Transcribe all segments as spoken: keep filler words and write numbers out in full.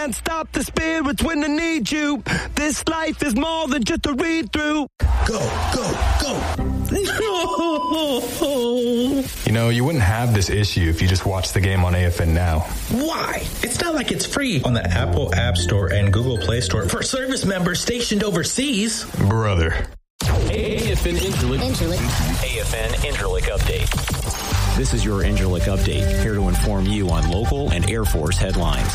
can't stop the spirits when they need you. This life is more than just a read-through. Go, go, go. You know, you wouldn't have this issue if you just watched the game on A F N Now. Why? It's not like it's free on the Apple App Store and Google Play Store for service members stationed overseas. Brother. A F N Interlick. Interlick. A F N Interlick Update. This is your Interlick Update, here to inform you on local and Air Force headlines.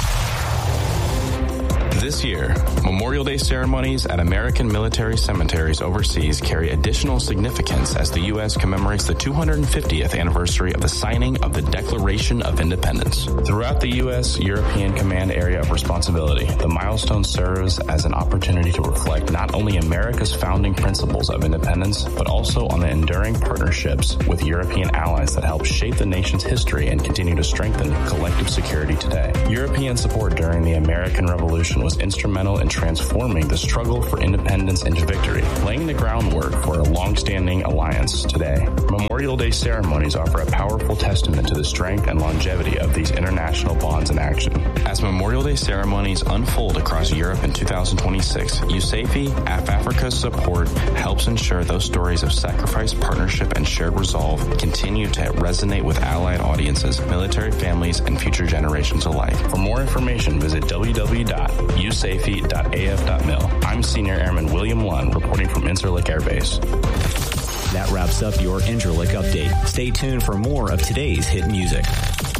This year, Memorial Day ceremonies at American military cemeteries overseas carry additional significance as the U S commemorates the two hundred fiftieth anniversary of the signing of the Declaration of Independence. Throughout the U S European Command Area of Responsibility, the milestone serves as an opportunity to reflect not only America's founding principles of independence, but also on the enduring partnerships with European allies that help shape the nation's history and continue to strengthen collective security today. European support during the American Revolution was instrumental in transforming the struggle for independence into victory, laying the groundwork for a long-standing alliance today. Memorial Day ceremonies offer a powerful testament to the strength and longevity of these international bonds in action. As Memorial Day ceremonies unfold across Europe in two thousand twenty-six, USAFE, Af Africa's support helps ensure those stories of sacrifice, partnership, and shared resolve continue to resonate with allied audiences, military families, and future generations alike. For more information, visit w w w dot u safe dot a f dot mil. I'm Senior Airman William Lund, reporting from Incirlik Air Base. That wraps up your Interlick Update. Stay tuned for more of today's hit music.